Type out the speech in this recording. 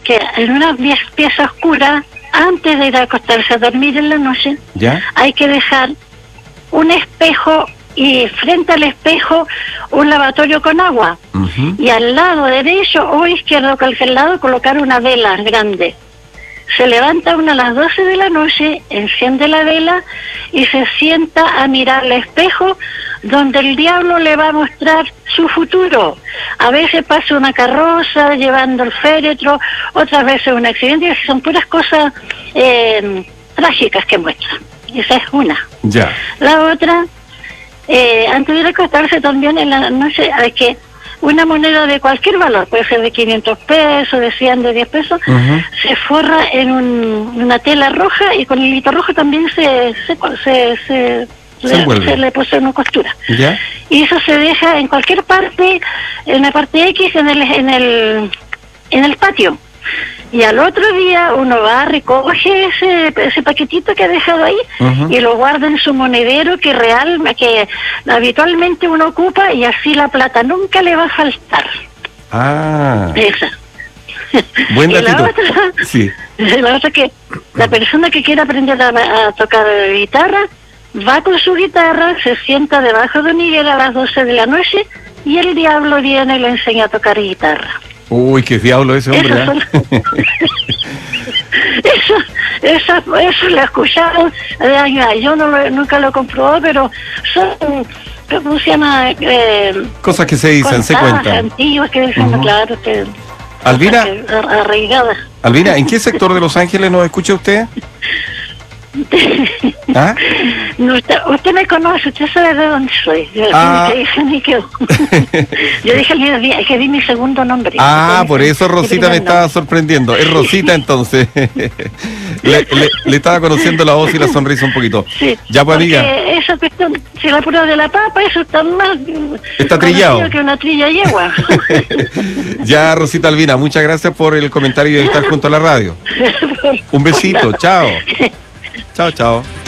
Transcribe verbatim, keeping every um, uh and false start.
que en una vie- pieza oscura, antes de ir a acostarse a dormir en la noche, ¿Ya? hay que dejar un espejo y frente al espejo un lavatorio con agua. Ujú. Y al lado derecho o izquierdo, cualquier lado, colocar una vela grande. Se levanta uno a las doce de la noche, enciende la vela y se sienta a mirar al espejo donde el diablo le va a mostrar su futuro. A veces pasa una carroza llevando el féretro, otras veces un accidente, y son puras cosas eh, trágicas que muestran. Esa es una. Ya. La otra, eh, antes de ir a acostarse también en la noche hay que una moneda de cualquier valor, puede ser de quinientos pesos, de cien, de diez pesos, Ujú. se forra en un- una tela roja y con el hilito rojo también se se, se, se, Se le, envuelve. se le pone una costura. ¿Ya? Y eso se deja en cualquier parte, en la parte X, en el, en el, en el patio. Y al otro día uno va, recoge ese, ese paquetito que ha dejado ahí Ujú. y lo guarda en su monedero que real, que habitualmente uno ocupa, y así la plata nunca le va a faltar. Ah, Esa. buen Y la datito. otra, Sí. la otra que la persona que quiera aprender a, a tocar guitarra va con su guitarra, se sienta debajo de un higuera a las doce de la noche y el diablo viene y le enseña a tocar guitarra. Uy, qué diablo ese hombre. Esas ¿eh? son- Eso, eso, eso lo he escuchado de años. Yo no lo, nunca lo comprobé, pero son, ¿cómo se llama? Eh, Cosas que se dicen, se contadas, cuentan. antiguas que dicen, Ujú. claro, que... Alvira. que ar- arraigadas. Alvina, ¿en qué sector de Los Ángeles nos escucha usted? ¿Ah? No, usted, usted me conoce, usted sabe de dónde soy. Yo, Ah. ni que dije, ni que- yo dije que di, que di mi segundo nombre. Ah, Entonces, por eso mi Rosita primer me estaba nombre. sorprendiendo. Es Rosita entonces. le, le- le estaba conociendo la voz y la sonrisa un poquito. Sí, Ya, pues, porque amiga. esa cuestión, si la prueba de la papa, eso está más... Está conocido trillado. que una trilla yegua. Ya, Rosita Albina, muchas gracias por el comentario y de estar junto a la radio. Un besito, chao. Chao, chao.